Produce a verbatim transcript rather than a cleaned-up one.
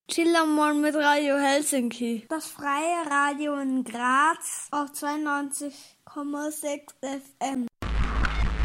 Chillermorgen mit Radio Helsinki. Das freie Radio in Graz auf zweiundneunzig Komma sechs F M.